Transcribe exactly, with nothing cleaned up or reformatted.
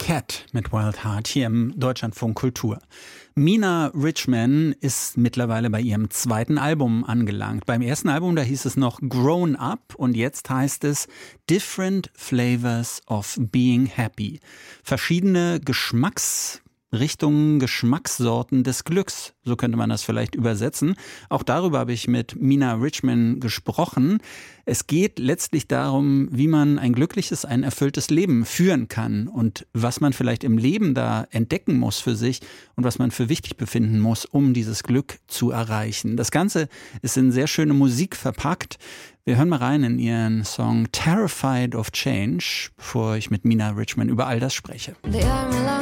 Cat mit Wild Heart hier im Deutschlandfunk Kultur. Mina Richman ist mittlerweile bei ihrem zweiten Album angelangt. Beim ersten Album, da hieß es noch Grown Up und jetzt heißt es Different Flavors of Being Happy. Verschiedene Geschmacksrichtungen, Geschmackssorten des Glücks, so könnte man das vielleicht übersetzen. Auch darüber habe ich mit Mina Richman gesprochen. Es geht letztlich darum, wie man ein glückliches, ein erfülltes Leben führen kann und was man vielleicht im Leben da entdecken muss für sich und was man für wichtig befinden muss, um dieses Glück zu erreichen. Das Ganze ist in sehr schöne Musik verpackt. Wir hören mal rein in ihren Song Terrified of Change, bevor ich mit Mina Richman über all das spreche.